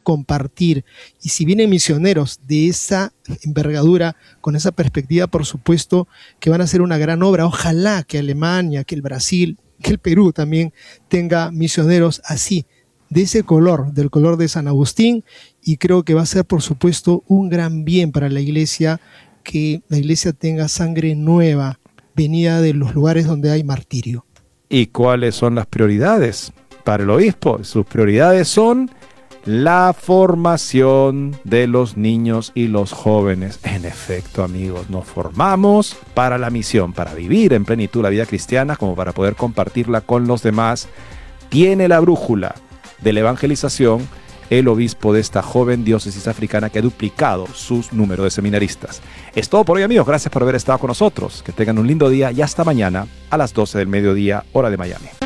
compartir. Y si vienen misioneros de esa envergadura, con esa perspectiva, por supuesto que van a hacer una gran obra. Ojalá que Alemania, que el Brasil, que el Perú también tenga misioneros así, de ese color, del color de San Agustín, y creo que va a ser, por supuesto, un gran bien para la iglesia, que la iglesia tenga sangre nueva, venida de los lugares donde hay martirio. ¿Y cuáles son las prioridades para el obispo? Sus prioridades son la formación de los niños y los jóvenes. En efecto, amigos, nos formamos para la misión, para vivir en plenitud la vida cristiana, como para poder compartirla con los demás. Tiene la brújula de la evangelización el obispo de esta joven diócesis africana que ha duplicado su número de seminaristas. Es todo por hoy, amigos. Gracias por haber estado con nosotros. Que tengan un lindo día y hasta mañana a las 12 del mediodía, hora de Miami.